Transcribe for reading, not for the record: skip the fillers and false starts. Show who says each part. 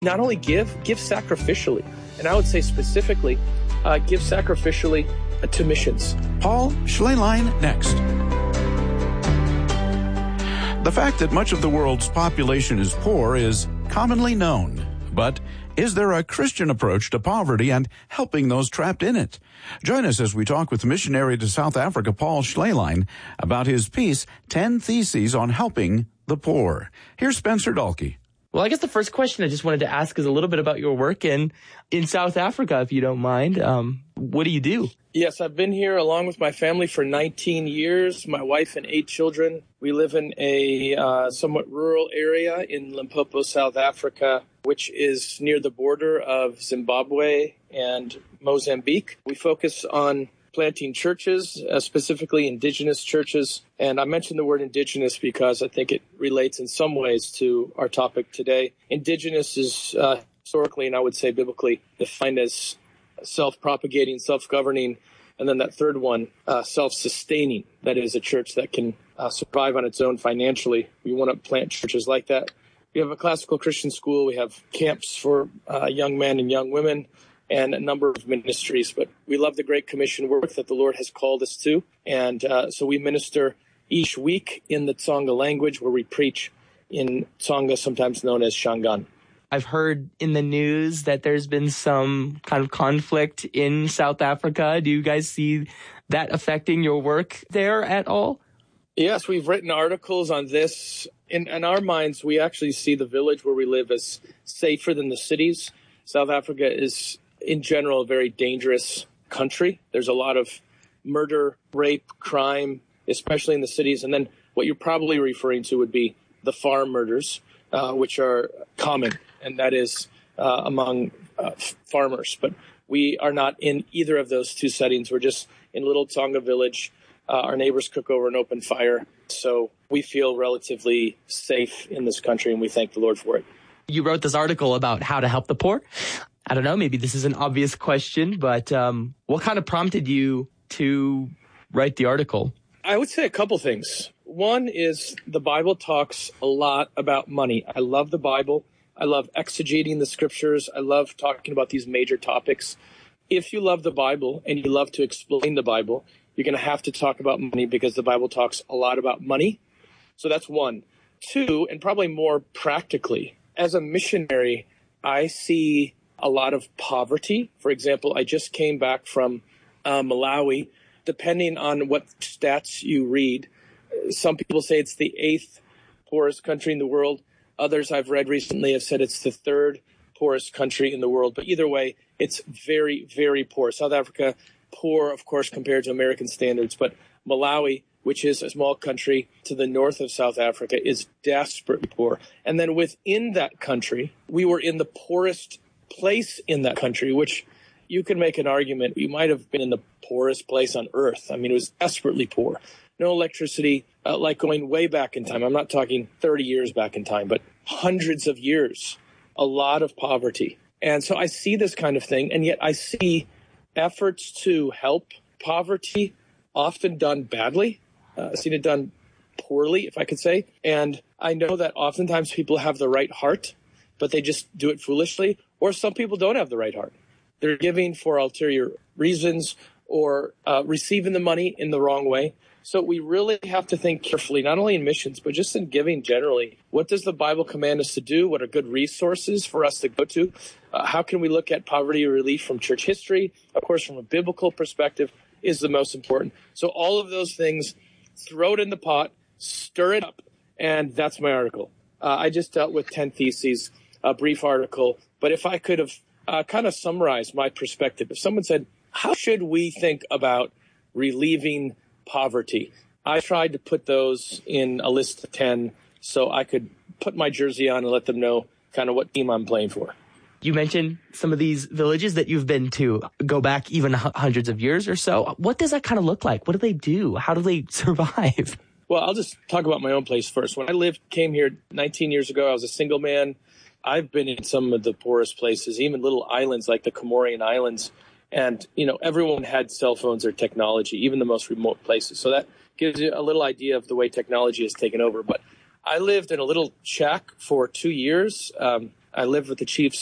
Speaker 1: Not only give sacrificially. And I would say specifically, give sacrificially to missions.
Speaker 2: Paul Schleierlein next. The fact that much of the world's population is poor is commonly known. But is there a Christian approach to poverty and helping those trapped in it? Join us as we talk with missionary to South Africa, Paul Schleierlein, about his piece, 10 Theses on Helping the Poor. Here's Spencer Dalkey.
Speaker 3: Well, I guess the first question I just wanted to ask is a little bit about your work in South Africa, if you don't mind. What do you do?
Speaker 1: Yes, I've been here along with my family for 19 years, my wife and 8 children. We live in a somewhat rural area in Limpopo, South Africa, which is near the border of Zimbabwe and Mozambique. We focus on planting churches, specifically indigenous churches. And I mentioned the word indigenous because I think it relates in some ways to our topic today. Indigenous is historically, and I would say biblically, defined as self-propagating, self-governing, and then that third one, self-sustaining. That is a church that can survive on its own financially. We want to plant churches like that. We have a classical Christian school. We have camps for young men and young women, and a number of ministries. But we love the Great Commission work that the Lord has called us to. And so we minister each week in the Tsonga language, where we preach in Tsonga, sometimes known as Shangaan.
Speaker 3: I've heard in the news that there's been some kind of conflict in South Africa. Do you guys see that affecting your work there at all?
Speaker 1: Yes, we've written articles on this. In our minds, we actually see the village where we live as safer than the cities. South Africa is, in general, a very dangerous country. There's a lot of murder, rape, crime, especially in the cities. And then what you're probably referring to would be the farm murders, which are common, and that is among farmers. But we are not in either of those two settings. We're just in Little Tsonga village. Our neighbors cook over an open fire. So we feel relatively safe in this country, and we thank the Lord for it.
Speaker 3: You wrote this article about how to help the poor. I don't know, maybe this is an obvious question, but what kind of prompted you to write the article?
Speaker 1: I would say a couple things. One is the Bible talks a lot about money. I love the Bible. I love exegeting the scriptures. I love talking about these major topics. If you love the Bible and you love to explain the Bible, you're going to have to talk about money because the Bible talks a lot about money. So that's one. Two, and probably more practically, as a missionary, I see a lot of poverty. For example, I just came back from Malawi. Depending on what stats you read, some people say it's the 8th poorest country in the world. Others I've read recently have said it's the 3rd poorest country in the world. But either way, it's very, very poor. South Africa, poor, of course, compared to American standards. But Malawi, which is a small country to the north of South Africa, is desperately poor. And then within that country, we were in the poorest place in that country, which you can make an argument. We might have been in the poorest place on earth. I mean, it was desperately poor. No electricity, like going way back in time. I'm not talking 30 years back in time, but hundreds of years, a lot of poverty. And so I see this kind of thing, and yet I see efforts to help poverty often done badly. I've seen it done poorly, if I could say. And I know that oftentimes people have the right heart, but they just do it foolishly. Or some people don't have the right heart. They're giving for ulterior reasons or receiving the money in the wrong way. So we really have to think carefully, not only in missions, but just in giving generally. What does the Bible command us to do? What are good resources for us to go to? How can we look at poverty relief from church history? Of course, from a biblical perspective is the most important. So all of those things, throw it in the pot, stir it up, and that's my article. I just dealt with 10 Theses, a brief article. But if I could have kind of summarized my perspective, if someone said, how should we think about relieving poverty? I tried to put those in a list of 10 so I could put my jersey on and let them know kind of what team I'm playing for.
Speaker 3: You mentioned some of these villages that you've been to go back even hundreds of years or so. What does that kind of look like? What do they do? How do they survive?
Speaker 1: Well, I'll just talk about my own place first. When I came here 19 years ago, I was a single man. I've been in some of the poorest places, even little islands like the Comorian Islands. And, everyone had cell phones or technology, even the most remote places. So that gives you a little idea of the way technology has taken over. But I lived in a little shack for 2 years. I lived with the Chiefs